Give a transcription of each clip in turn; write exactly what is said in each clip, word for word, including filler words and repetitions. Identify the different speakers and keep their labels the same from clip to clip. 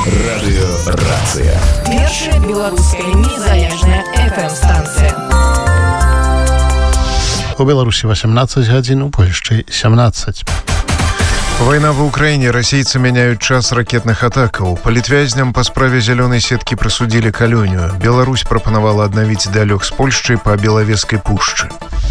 Speaker 1: Радыёрацыя.
Speaker 2: Першая беларуская незалежная эф эм-станцыя.
Speaker 3: У Беларусі восемнадцать гадзін, у Польшчы семнадцать.
Speaker 4: Война в Украине. Российцы меняют час ракетных атакаў. Палітвязням по справе зеленой сетки присудили калонию. Беларусь пропановала обновить диалог с Польшей по Беловежской пушчы.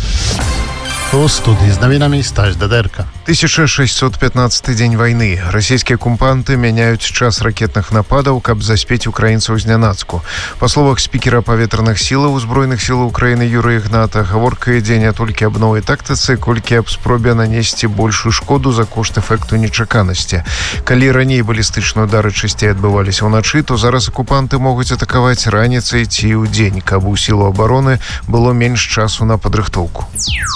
Speaker 3: У студии с новинами Стась Дедерка.
Speaker 4: тысяча шестьсот пятнадцатый день войны. Российские оккупанты меняют час ракетных нападаў, каб заспець украінцаў знянацку. Па словах спикера паветраных сілаў Узброеных сілаў Украины Юрыя Ігната, гаворка ідзе не толькі аб новай тактыцы, колькі аб спробе нанесці большую шкоду за кошт эфекту нечаканасці. Калі раней балістычныя удары часцей адбываліся ўначы, то зараз акупанты могуць атакаваць раніцай ці ў дзень, каб у сілу абароны было менш часу на падрыхтоўку.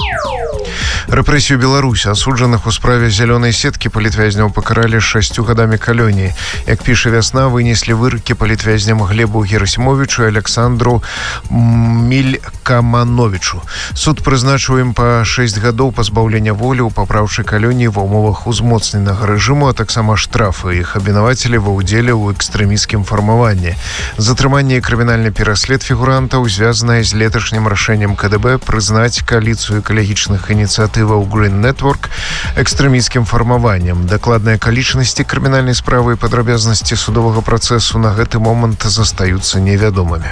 Speaker 4: Рэпрэсію Беларусі. Асуджаных у справе зеленой сеткі палітвязняў пакаралі шасцю гадамі калоніі. Як піша «Вясна», вынеслі вырокі палітвязням Глебу Герасімовічу і Александру Мількамановичу. Суд прызначыў ім па шэсць гадоў пазбаўлення волі ў папраўчай калоніі ва ўмовах узмоцненага рэжыму, а таксама штрафы. Іх абвінавацілі ва ўдзеле ў экстрэмісцкім фармаванні. Затрыманне і крымінальны пераслед фігурантаў звязанае з леташнім рашэннем ка дэ бэ прызнаць коаліцыю экалагічных ініцыятываў Green Network экстрэмісцкім фармаваннем. Дакладныя акалічнасці крымінальнай справы і падрабязнасці судовага працэсу на гэты момант застаюцца невядомымі.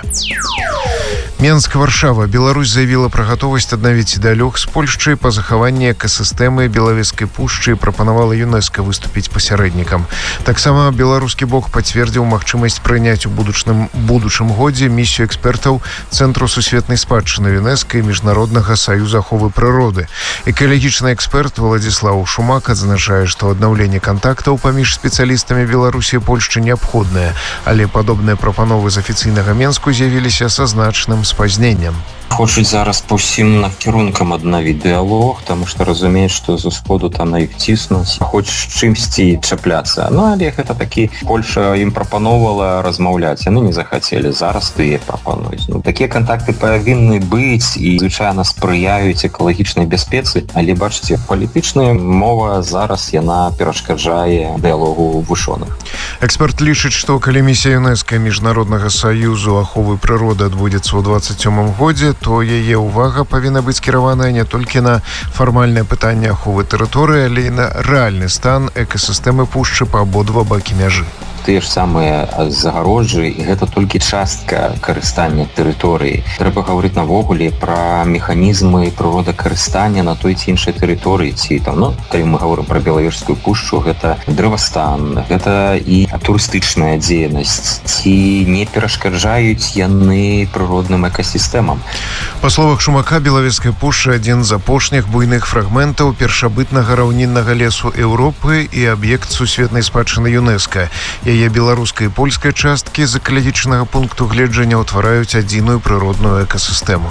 Speaker 4: Менск, Варшава. Беларусь заявила пра гатовасць аднавіць дыялог з Польшчай па захаванні экасістэмы Белавежскай пушчы і прапанавала ЮНЕСКО выступіць пасярэднікам. Таксама беларускі бок пацвердзіў магчымасць прыняць у будучым будучым годзе місію экспертаў Цэнтру сусветнай спадчыны ЮНЕСКО і Міжнароднага саюза аховы прыроды. Экалагічны эксперт Владзіслаў Шумак адзначае, што аднаўленне кантактаў паміж спецыялістамі Беларусі і Польшчы неабходнае, але падобныя прапановы з афіцыйнага Менску з'явіліся са значным спазненнем.
Speaker 5: Хочуць зараз по ўсім накірункам аднавіць дыялог, таму што разумеюць, што з усходу там на іх ціснуць, хочуць чымсьці чапляцца. Ну, але гэта такі, Польша ім прапановала размаўляць, яны не захацелі, зараз тыя прапануюць. Ну, такія кантакты павінны быць і звычайна спрыяюць экалагічнай бяспецы, але бачыце, палітычная мова зараз яна перашкаджае дыялогу вучоных.
Speaker 4: Эксперт лічыць, што калі місія ЮНЕСКО Міжнароднага саюзу аховы прыроды адбудзецца ў двадцать сёмым годзе, то яе ўвага павінна быць кіраваная не толькі на фармальнае пытанне аховы тэрыторыі, але і на рэальны стан экасістэмы пушчы па абодва бакі мяжы.
Speaker 5: Тыя ж самыя загароджы, і гэта толькі частка карыстання тэрыторыі. Трэба гаварыць навогуле пра механізмы прыродакарыстання на той ці іншай тэрыторыі. Ці там, ну, калі мы гаворым пра Белавежскую пушчу, гэта дрэвастан, гэта і турыстычная дзейнасць. Ці не перашкаджаюць яны прыродным экасістэмам?
Speaker 4: Па словах Шумака, Белавежская пушча адзін з апошніх буйных фрагментаў першабытнага раўніннага лесу Еўропы і аб'ект сусветнай спадчыны ЮНЕСКО. Яе беларускай і польскай часткі з экалагічнага пункту гледжання ўтвараюць адзіную прыродную экасістэму.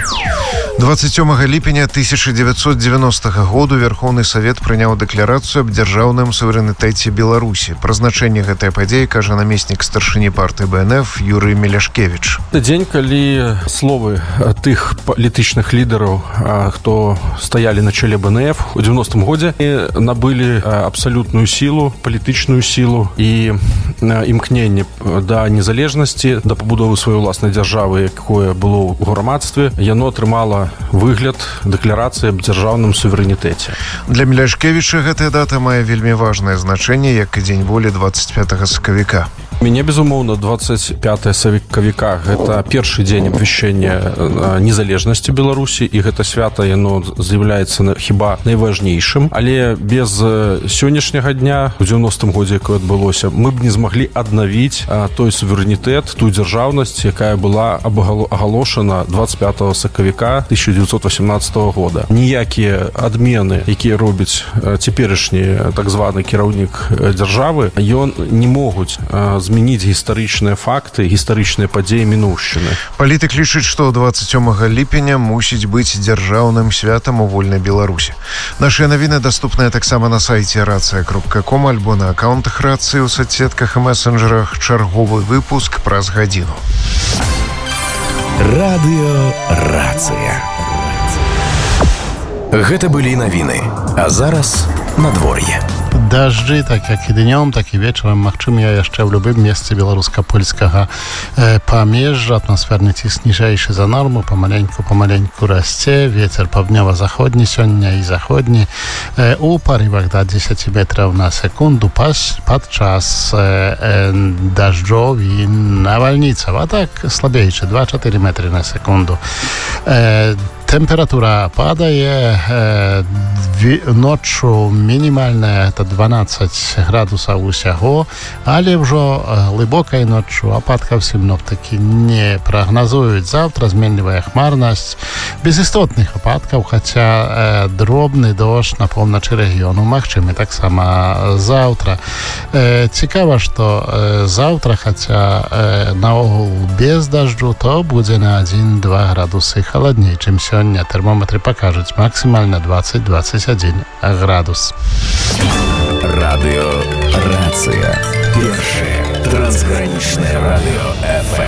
Speaker 4: двадцать сёмага ліпеня тысяча девятьсот девяностого году Верховны Савет прыняў дэкларацыю аб дзяржаўным суверэнітэце Беларусі. Пра значэнне гэтай падзеі кажа намеснік старшыні партыі бэ эн эф Юрый Меляшкевіч.
Speaker 6: Дзень, калі словы тых палітычных лідараў, хто стаялі на чале бэ эн эф у девяностым годзе, набылі абсалютную сілу, палітычную сілу і імкненне да незалежнасці, да пабудовы сваёй уласнай дзяржавы, якое было ў грамадстве, яно атрымала выгляд дэкларацыі аб дзяржаўным суверэнітэце.
Speaker 4: Для Меляшкевіча гэтая дата мае вельмі важнае значэнне, як і дзень волі двадцать пятого сакавіка.
Speaker 6: Мяне, безумоўна, двадцать пятого сакавіка гэта першы дзень абвяшчэння незалежнасці Беларусі, і гэта свята яно з'яўляецца хіба найважнейшым, але без сённяшняга дня у девяностым годзе, якое адбылося, мы б не змаглі аднавіць той суверэнітэт, ту дзяржаўнасць, якая была агалошана двадцать пятого сакавіка тысяча девятьсот восемнадцатого года. Ніякія адмены, якія робіць цяперашні так званы кіраўнік дзяржавы, ён не могуць змяніць гістарычныя факты, гістарычныя падзеі мінуўшчыны.
Speaker 4: Палітык лічыць, што двадцать сёмага ліпеня мусіць быць дзяржаўным святам у вольнай Беларусі. Нашыя навіны даступныя таксама на сайце рацыя кропка ком альбо на аккаунтах рацыі ў соцсетках і месенджерах. Чарговы выпуск праз гадзіну.
Speaker 1: Радыёрацыя. Гэта былі навіны. А зараз надвор'е.
Speaker 3: Дажджы, так як і днём, так і вечарам магчымыя яшчэ ў любым месцы беларуска-польскага памежжа. Атмасферны ціск ніжэйшы за норму, памаленьку памаленьку расце. Вецер паўднёва-заходні сёння і заходні у парывах да дзесяці метраў на секунду падчас дажджоў і навальніцаў, а так слабейшы два-чатыры метры на секунду. Температура падае, ноччу мінімальная это дванаццаць градусаў усяго, але ўжо глыбокай ноччу ападкаў сіноптыкі не прагназуюць. Заўтра зменлівая хмарнасць, без істотных ападкаў, хаця дробны дождж на поўначы рэгіёну магчымы таксама заўтра. Цікава, што заўтра, хаця наогул без дажджу, то будзе на адзін-два градусы халадней, чым сёння. Термометры покажут максимально двадцать-двадцать один градус.
Speaker 1: Радио Рация. Первое трансграничное радио эф эм.